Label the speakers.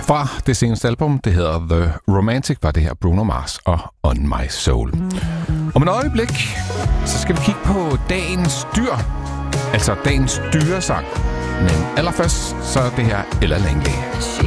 Speaker 1: Fra det seneste album, det hedder The Romantic, var det her Bruno Mars og On My Soul. Om et øjeblik, så skal vi kigge på dagens dyr. Altså dagens dyresang. Men allerførst, så er det her Ella Langley.
Speaker 2: She